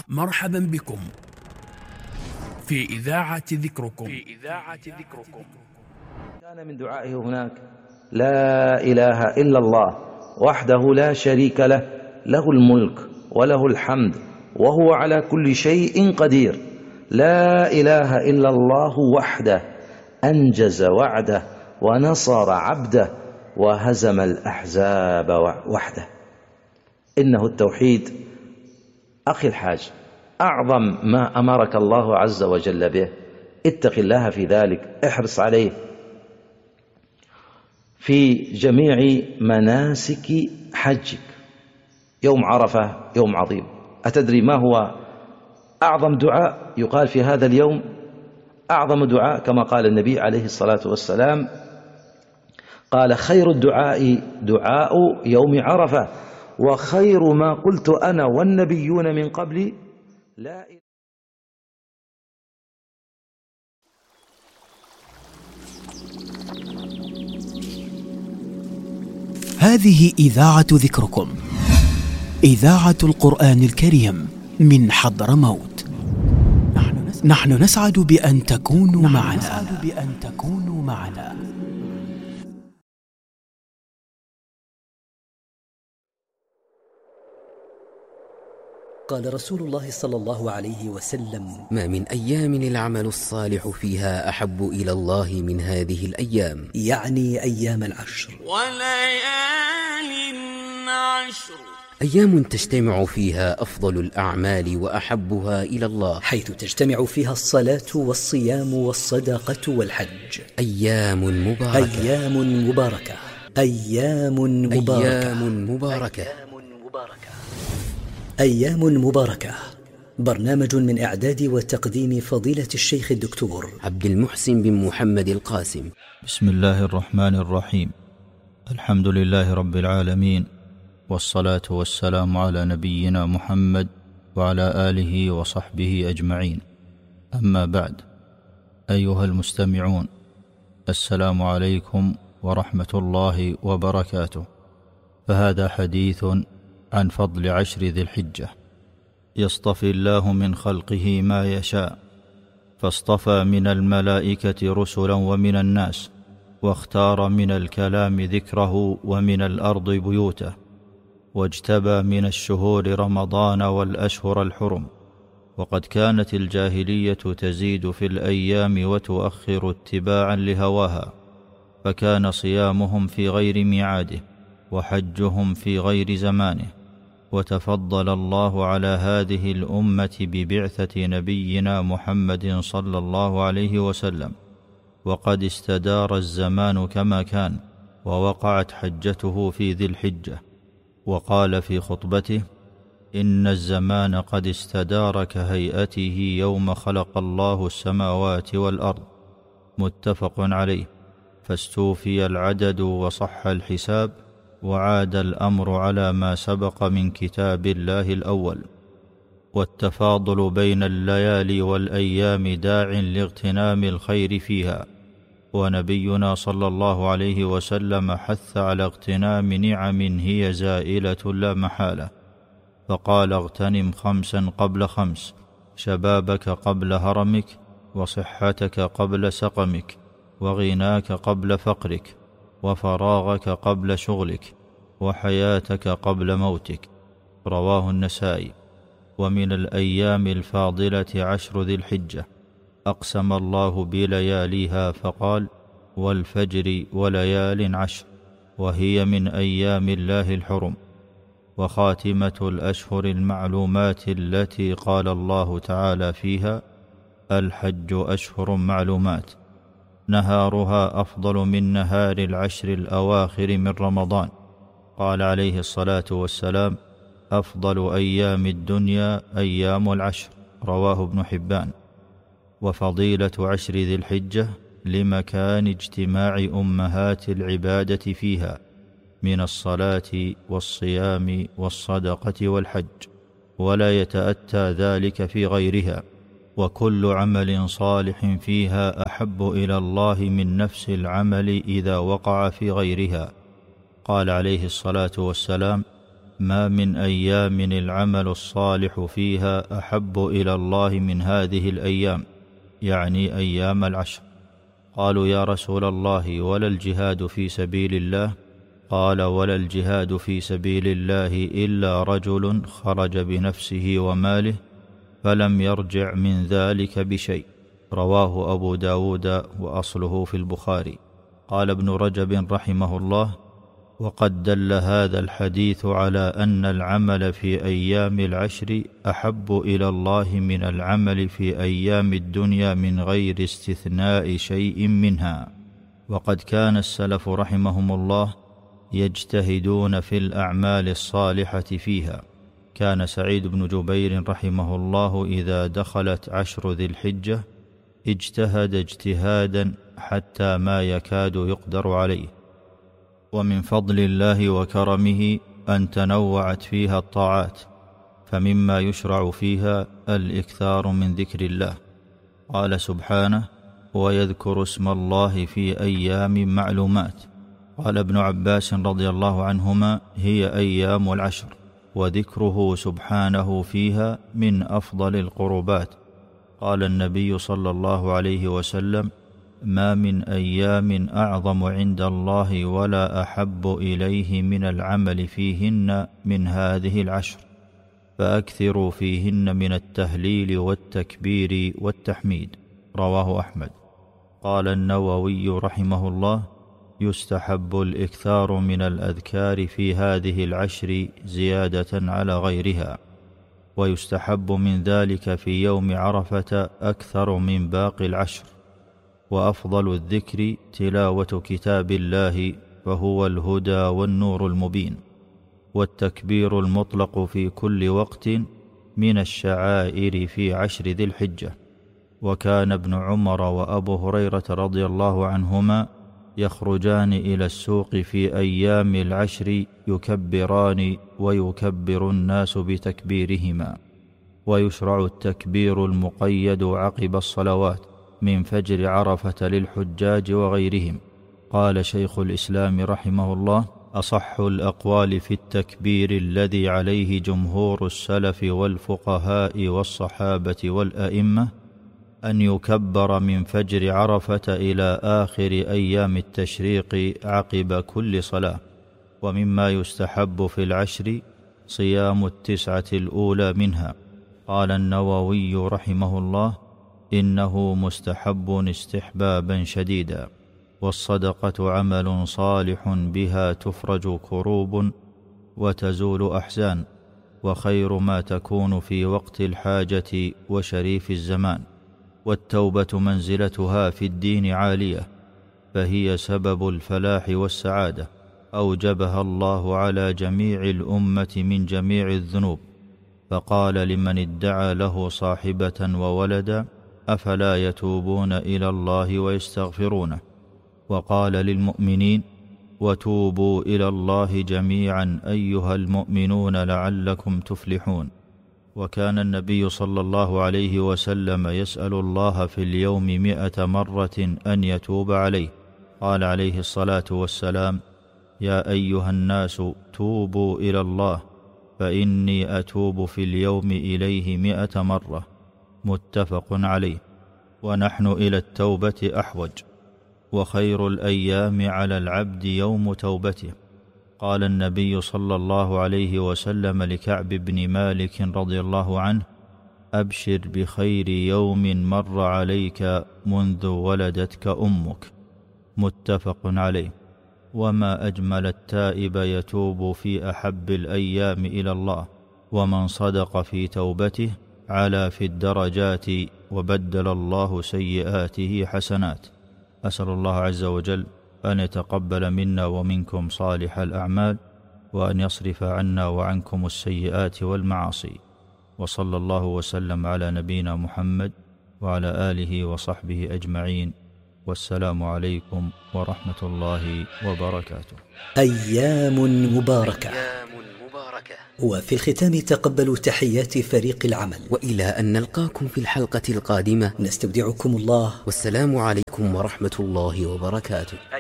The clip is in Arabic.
مرحبا بكم في إذاعة ذكركم. كان من دعائه هناك: لا إله إلا الله وحده لا شريك له، له الملك وله الحمد وهو على كل شيء قدير. لا إله إلا الله وحده أنجز وعده ونصر عبده وهزم الأحزاب وحده. إنه التوحيد أخي الحاج أعظم ما أمرك الله عز وجل به. اتق الله في ذلك، احرص عليه في جميع مناسك حجك. يوم عرفة يوم عظيم. أتدري ما هو أعظم دعاء يقال في هذا اليوم؟ أعظم دعاء كما قال النبي عليه الصلاة والسلام، قال: خير الدعاء دعاء يوم عرفة، وخير ما قلت أنا والنبيون من قبلي لا إله. هذه إذاعة ذكركم، إذاعة القرآن الكريم من حضرموت. نحن نسعد بأن تكونوا معنا. قال رسول الله صلى الله عليه وسلم: ما من أيام العمل الصالح فيها أحب إلى الله من هذه الأيام، يعني أيام العشر. وليال عشر، أيام تجتمع فيها أفضل الأعمال وأحبها إلى الله، حيث تجتمع فيها الصلاة والصيام والصدقة والحج. أيام مباركة. برنامج من إعداد وتقديم فضيلة الشيخ الدكتور عبد المحسن بن محمد القاسم. بسم الله الرحمن الرحيم. الحمد لله رب العالمين، والصلاة والسلام على نبينا محمد وعلى آله وصحبه أجمعين. أما بعد، أيها المستمعون، السلام عليكم ورحمة الله وبركاته. فهذا حديث عن فضل عشر ذي الحجة. يصطفي الله من خلقه ما يشاء، فاصطفى من الملائكة رسلا ومن الناس، واختار من الكلام ذكره ومن الأرض بيوته، واجتبى من الشهور رمضان والأشهر الحرم. وقد كانت الجاهلية تزيد في الأيام وتؤخر اتباعا لهواها، فكان صيامهم في غير ميعاده وحجهم في غير زمانه. وتفضل الله على هذه الأمة ببعثة نبينا محمد صلى الله عليه وسلم، وقد استدار الزمان كما كان، ووقعت حجته في ذي الحجة. وقال في خطبته: إن الزمان قد استدار كهيئته يوم خلق الله السماوات والأرض. متفق عليه. فاستوفي العدد وصح الحساب، وعاد الأمر على ما سبق من كتاب الله الأول. والتفاضل بين الليالي والأيام داع لاغتنام الخير فيها، ونبينا صلى الله عليه وسلم حث على اغتنام نعم هي زائلة لا محالة، فقال: اغتنم 5 قبل 5، شبابك قبل هرمك، وصحتك قبل سقمك، وغناك قبل فقرك، وفراغك قبل شغلك، وحياتك قبل موتك. رواه النسائي. ومن الأيام الفاضلة عشر ذي الحجة، أقسم الله بلياليها فقال: والفجر وليال عشر، وهي من أيام الله الحرم. وخاتمة الأشهر المعلومات التي قال الله تعالى فيها: الحج أشهر معلومات، نهارها أفضل من نهار العشر الأواخر من رمضان. قال عليه الصلاة والسلام: أفضل أيام الدنيا أيام العشر. رواه ابن حبان. وفضيلة عشر ذي الحجة لمكان اجتماع أمهات العبادة فيها من الصلاة والصيام والصدقة والحج، ولا يتأتى ذلك في غيرها. وكل عمل صالح فيها أحب إلى الله من نفس العمل إذا وقع في غيرها. قال عليه الصلاة والسلام: ما من أيام العمل الصالح فيها أحب إلى الله من هذه الأيام، يعني أيام العشر. قالوا يا رسول الله ولا الجهاد في سبيل الله؟ قال ولا الجهاد في سبيل الله إلا رجل خرج بنفسه وماله فلم يرجع من ذلك بشيء. رواه أبو داود وأصله في البخاري. قال ابن رجب رحمه الله: وقد دل هذا الحديث على أن العمل في أيام العشر أحب إلى الله من العمل في أيام الدنيا من غير استثناء شيء منها. وقد كان السلف رحمهم الله يجتهدون في الأعمال الصالحة فيها. كان سعيد بن جبير رحمه الله إذا دخلت عشر ذي الحجة اجتهد اجتهادا حتى ما يكاد يقدر عليه. ومن فضل الله وكرمه أن تنوعت فيها الطاعات، فمما يشرع فيها الإكثار من ذكر الله. قال سبحانه: ويذكر اسم الله في أيام معلومات. قال ابن عباس رضي الله عنهما: هي أيام العشر، وذكره سبحانه فيها من أفضل القربات. قال النبي صلى الله عليه وسلم: ما من أيام أعظم عند الله ولا أحب إليه من العمل فيهن من هذه العشر، فأكثروا فيهن من التهليل والتكبير والتحميد. رواه أحمد. قال النووي رحمه الله: يستحب الإكثار من الأذكار في هذه العشر زيادة على غيرها، ويستحب من ذلك في يوم عرفة أكثر من باقي العشر. وأفضل الذكر تلاوة كتاب الله، فهو الهدى والنور المبين. والتكبير المطلق في كل وقت من الشعائر في عشر ذي الحجة. وكان ابن عمر وأبو هريرة رضي الله عنهما يخرجان إلى السوق في أيام العشر يكبران ويكبر الناس بتكبيرهما. ويشرع التكبير المقيد عقب الصلوات من فجر عرفة للحجاج وغيرهم. قال شيخ الإسلام رحمه الله: أصح الأقوال في التكبير الذي عليه جمهور السلف والفقهاء والصحابة والأئمة أن يكبر من فجر عرفة إلى آخر أيام التشريق عقب كل صلاة. ومما يستحب في العشر صيام التسعة الأولى منها. قال النووي رحمه الله: إنه مستحب استحبابا شديدا. والصدقة عمل صالح بها تفرج كروب وتزول أحزان، وخير ما تكون في وقت الحاجة وشريف الزمان. والتوبة منزلتها في الدين عالية، فهي سبب الفلاح والسعادة. أوجبها الله على جميع الأمة من جميع الذنوب، فقال لمن ادعى له صاحبة وولدا: أفلا يتوبون إلى الله ويستغفرونه. وقال للمؤمنين: وتوبوا إلى الله جميعا أيها المؤمنون لعلكم تفلحون. وكان النبي صلى الله عليه وسلم يسأل الله في اليوم 100 مرة أن يتوب عليه. قال عليه الصلاة والسلام: يا أيها الناس توبوا إلى الله، فإني أتوب في اليوم إليه 100 مرة. متفق عليه. ونحن إلى التوبة أحوج، وخير الأيام على العبد يوم توبته. قال النبي صلى الله عليه وسلم لكعب بن مالك رضي الله عنه: أبشر بخير يوم مر عليك منذ ولدتك أمك. متفق عليه. وما أجمل التائب يتوب في أحب الأيام إلى الله، ومن صدق في توبته علا في الدرجات وبدل الله سيئاته حسنات. أسأل الله عز وجل أن يتقبل منا ومنكم صالح الأعمال، وأن يصرف عنا وعنكم السيئات والمعاصي. وصلى الله وسلم على نبينا محمد وعلى آله وصحبه أجمعين. والسلام عليكم ورحمة الله وبركاته. أيام مباركة. وفي الختام تقبلوا تحيات فريق العمل، وإلى أن نلقاكم في الحلقة القادمة نستودعكم الله، والسلام عليكم ورحمة الله وبركاته.